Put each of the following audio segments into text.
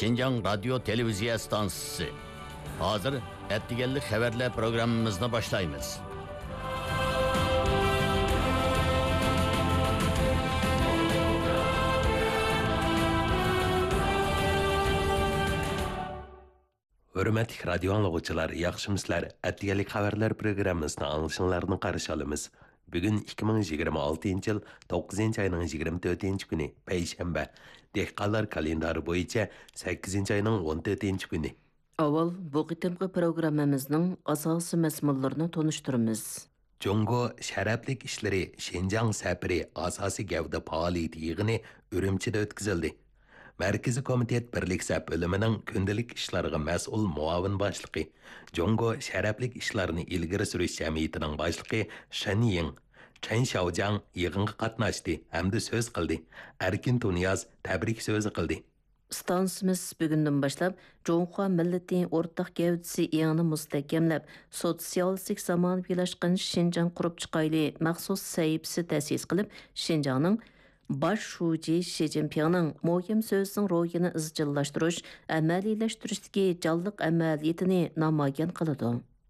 Şinjan Radyo Televiziya Stansiyasi. Hazır ettigenlik haberler programımızını başlayımız. Hürmetli radyo anlıqçılar, yaxşımıslar, ettigenlik haberler programımızını anlaşıllarını qarşı alımız. Bugün 2026 yıl 9. ayının 24. günü, Peyşembe. Dehqanlar kalendari boyunca 8. ayının 14. günü. Avval bu qitimqi programmamizning asosiy mazmunlarini tonishtiramiz. Jungo şərəflik işləri Şinjan səfiri asasi gavda fəaliyyəti yığını Ürümçidə ötküzildi. Mərkəzi Komitet Birlik Səp bölümünün gündəlik işlərə məsul muavin başlığı, Jungo şərəflik işlərini ilgiri sürüş cəmiyyətinin başlığı Shen Ying, Chen Xiaojiang yığınğa qatnaşdı, hamda söz qildi. Erkin Tuniyaz təbrik sözü qildi. Stansimiz bugundan boshlab Jonghua millatining o'rtaq gavdasi yangi mustahkamlab, sotsialistik zamonaviylashgan Şinjan qurib chiqayli maxsus sahifasi ta'sis qilib, Şinjanning Baş Shuji Xi Jinpingning muhim so'zining ro'yini izchillashtirish, amaliylashtirish jonliq amaliyatini namoyon qiladi.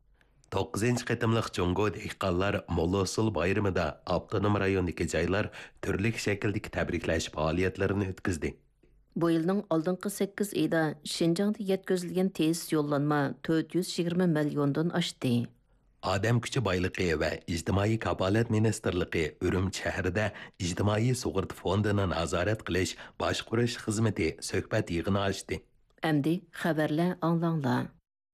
9. qitimliq Jungo dehqonlar Molla-Usul bayramida avtonom rayondagi joylar turli shakldagi tabriklash faoliyatlarini o'tkazdi. Bu yılning oldingi 8 oyida Şinjanda yetkazilgan tez yo'llanma 420 milliondan oshdi. Odam kuchi boyligi va ijtimoiy kafolat ministrligi Urumchi shahrida ijtimoiy sug'urta fondini nazorat qilish boshqarish xizmati suhbat yig'ini ochdi. Endi xabarlar anglanglar.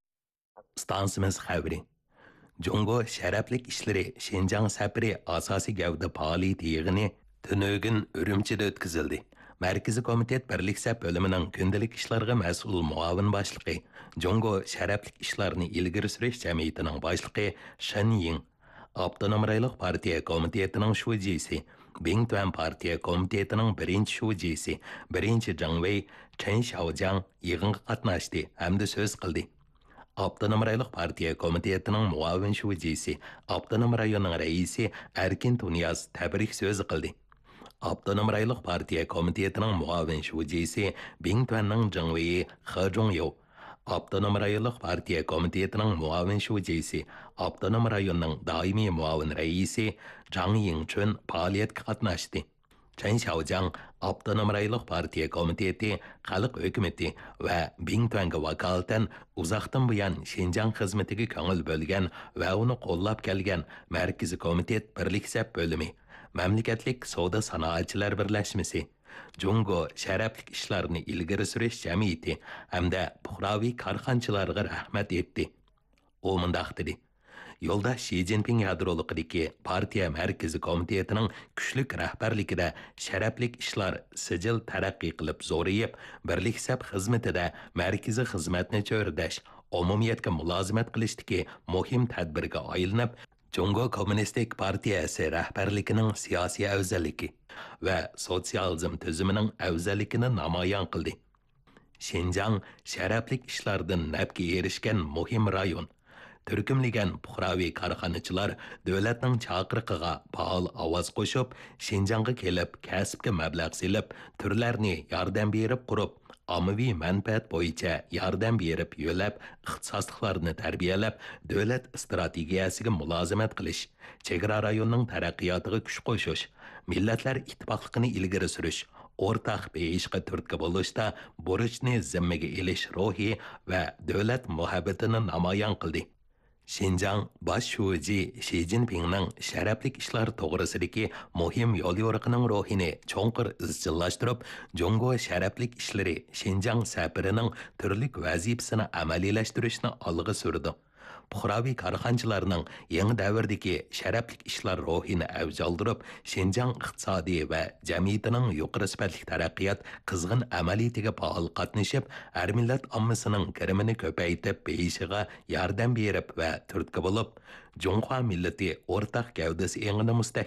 Stansimiz xabari. Jungo sharaflik ishlari Şinjan safari asosiy gavda faoliyati yig'ini tunugin Urumchida o'tkazildi. Mərkəzi Komitet Birlik Səp bölümünün gündəlik işlərə məsul muavin başlığı, Jungo şərəflik işlərini ilgiri sürüş cəmiyyətinin başlığı Shen Ying, Avtonom Raylıq Partiya Komitetinin şujisi, Bingtuan Partiya Komitetinin birinci şujisi, birinci Zhang Wei, Chen Xiaojiang yığınğa qatnaşdı, hamda söz qildi. Avtonom Raylıq Partiya Komitetinin muavin şujisi, Avtonom rayonun reisi Erkin Tuniyaz təbrik söz qildi. Avtonom Raylıq Partiya Komitetinin muavin şujisi Bingtuanның Zhang Wei He Zhongyou, Avtonom Raylıq Partiya Komitetinin muavin şujisi Avtonom rayonның daimi muavin reisi Zhang Yingchun fəaliyyətə qatnaşdı. Chen Xiaojiang Avtonom Raylıq Partiya Komiteti, Xalq Hökuməti və Bingtuanga vakalatan uzaqdan buyan Şinjan xizmetiga ko'ngil bo'lgan va uni qo'llab kelgan Mərkəzi Komitet Birlik Səp bölümü, Məmləkətlik Savdo Sanoatçılar Birləşməsi, Jungo şərəflik işlərini ilgiri sürüş cəmiyyəti hamda puhravi karxançılarga rəhmət etdi. O mundaq dedi. Yolda Xi Jinping yadroluqidagi partiya Mərkəzi Komitetinin kuchlik rahbarligida şərəflik ishlar sijil taraqqiy qilib zo'rayib, Birlik Səp xizmatida mərkəzi xizmatni cho'rdash, umumiyatga mulozimat qilishdagi muhim tadbirga aylanib, Jungo Kommunistik Partiyasi rahbarligining siyosiy afzalligi va sotsializm tuzimining afzalligini namoyon qildi. Şinjan sharaflik ishlardan nafga erishgan muhim rayon. Turkumlagan puhraviy korxonachilar davlatning chaqiriqiga faol ovoz qo'shib, Şinjanga kelib, kasbga mablag' selib, turlarni yordam berib qurib, ommaviy manfaat bo'yicha yordam berib yo'lab, ixtisosliklarni tarbiyalab, davlat strategiyasiga mulozimat qilish, chegara rayonining taraqqiyotiga kuch qo'shish, millatlar ittifoqligini ilgari surish, o'rtaq beyishga turtki bo'lishda burchni zimmaga elish ruhi va davlat muhabbatini namoyon qildi. Şinjan Baş Shuji Xi Jinpingning sharaflik ishlar to'g'risidagi muhim yo'l yo'riqining ruhini cho'nqir izchillashtirib, Jungo sharaflik ishlari Şinjan safarining turli vazifasini amaliyalashtirishni olg'a surdi. Puhraviy korxonchilarning yangi davrdagi sharaflik ishlar ruhini avj oldirib, Şinjan iqtisodiy va jamiyatining yuqori sifatli taraqqiyot qizg'in amaliyatiga faol qatnashib, har millat ommasining kirimini ko'paytib, beyishiga yordam berib va turtki bo'lib, Junghua millati o'rtaq gavdasi yangi mustahkam